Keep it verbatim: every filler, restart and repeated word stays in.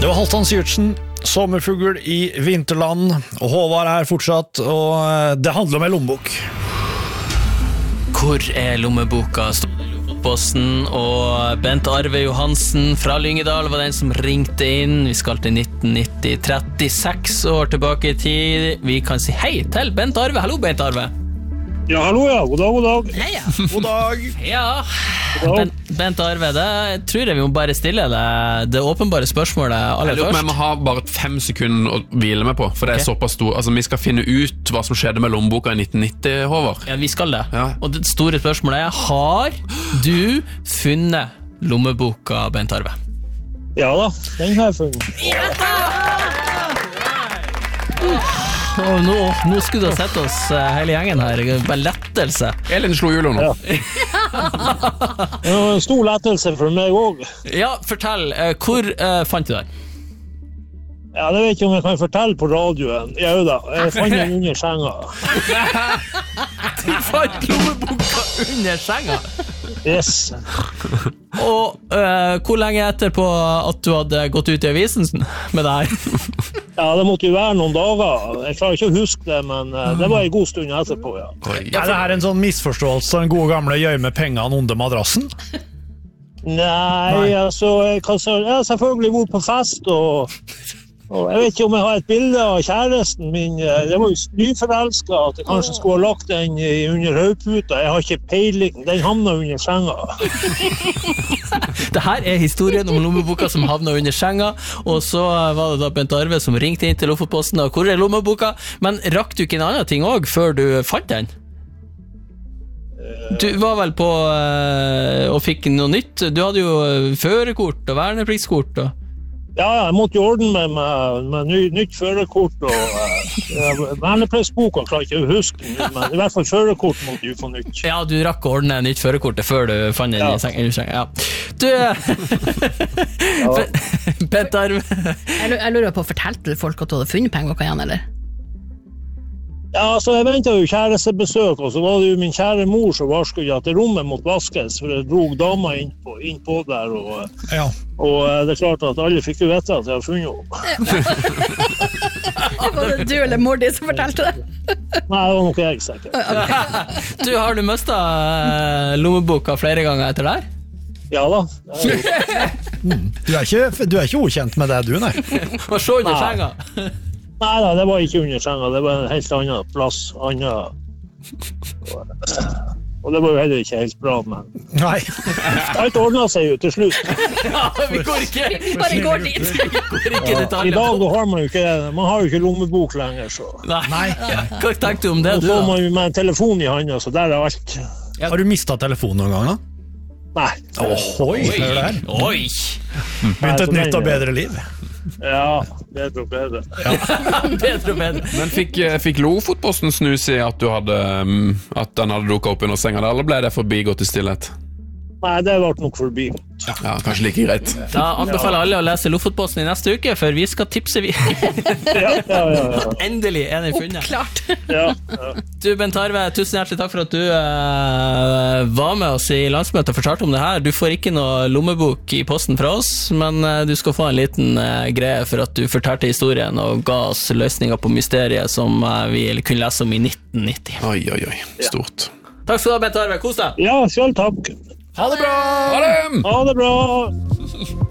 var Halvdan Syvertsen, sommerfugl i vinterland, og Håvard er fortsatt, og det handler om en lommebok. Hvor er lommeboka? Posten, og Bent Arve Johansen fra Lyngedal var den som ringte inn. Vi skal til nitten nitti, trettiseks år tilbake i tid. Vi kan si hei til Bent Arve. Hallo, Bent Arve. Ja, hallo, ja. God dag, god dag. Hei, ja. God dag. Ja, ben, Bent Arve, det tror jeg vi må bare stille deg det åpenbare spørsmålet aller Jeg lurer på først. om jeg må ha bare fem sekunder å hvile meg på, for det er Ok. såpass stor. Altså, vi skal finne ut hva som skjedde med lommeboka i nitten nitti, Håvard. Ja, vi skal det. Ja. Og det store spørsmålet er, har du funnet lommeboka, Bent Arve? Ja da, den har jeg funnet. Og nå, nå skulle du ha sett oss eh, hele gjengen her, bare lettelse. Elin slo hjulet nå. Ja. Det var en stor lettelse for meg også. Ja, fortell, eh, hvor eh, fant du den? Ja, det vet ikke om jeg kan fortelle på radioen. Ja, jo da, jeg fant den under senga. Du fant lommeboka under senga. Yes. Og eh, hvor lenge etterpå at du hadde gått ut i avisen med det her? Ja, det måtte jo være noen dager. Jeg klarer ikke å huske det, men eh, det var en god stund etterpå, ja. Er det her en sånn misforståelse, den gode gamle gjør med pengene under madrassen? Nei, altså, jeg, kan, jeg har selvfølgelig vært på fest, og, og jeg vet ikke om jeg har et bilde av kjæresten min. Jeg var jo nyforelsket at jeg kanskje skulle ha lagt den i- under høyputa. Jeg har ikke peiling, den havnet under senga. Det her er historien om lommeboka som havnet under senga, og så var det da Bent Arve som ringte inn til Lofotposten, og hvor er lommeboka? Men rakk du ikke en annen ting også før du fant den? Du var vel på eh, og fikk noe nytt. Du hadde jo førerkort og vernepliktskort og... Ja, ja, jeg måtte jo ordne med, med, med ny, nytt førerkort og uh, vernepliktsboka, klarer ikke å huske den, men i hvert fall førerkort måtte jo få nytt. Ja, du rakk å ordne nytt førerkortet før du fant den Ja. i senga. Ja. Du... Bent Arve... Jeg lu- jeg lurer på, fortalte du folk at du hadde funnet pengeboka igjen, eller? Ja, altså jeg ventet jo kjærestebesøk, og så var det jo min kjære mor som varsket at det rommet måtte vaskes, for jeg drog dama inn på, inn på der, og, Ja. og uh, det er klart at alle fikk jo vite at jeg har funnet henne. Var det du eller mor di som fortalte det? Nei, det var nok jeg sikkert. Du, har du mistet eh, lommeboka flere ganger etter der? Ja da. Det er jo- Du er ikke, du er ikke ukjent med det, du, nei. Hva så under Nei. senga? Nei da, det var ikke under senga, det var en helt annen plass, annen. Og det var jo heller ikke helt bra, men Nei. alt ordnet seg jo til slutt. Ja, vi går ikke, Bare går dit. vi går ikke i I detaljer. dag da har man jo ikke, man har jo ikke lommebok lenger, så. Nei. Hva tenkte du om det, Og du så da? får man jo med en telefon i handa, så der er alt. Har du mistet telefonen noen gang, da? Nei. Ohoi, hører du her? Oi! Begynt et nytt og bedre liv. Ja, bedre og bedre. Bedre og bedre. Men fikk, fikk Lofotposten snus i at, du hadde, um, at den hadde dukket opp under senga, eller ble det forbigått i stillhet? Nei, det ble nok forbi. Ja, kanskje like greit. Da anbefaler alle å lese Lofotposten i neste uke, for vi skal tipse vi. Ja, ja, ja. ja. Endelig er den funnet. Klart. ja, ja. Du, Bent Arve, tusen hjertelig takk for at du eh, var med oss i landsmøtet og fortalte om det her. Du får ikke noe lommebok i posten fra oss, men eh, du skal få en liten eh, greie for at du fortalte historien og ga oss løsninger på mysteriet som eh, vi kunne lese om i nitten nitti. Oi, oi, oi. Stort. Takk skal du ha, Bent Arve. Kos deg. Ja, selv takk. Ha det bra! Ha det! Ha det bra.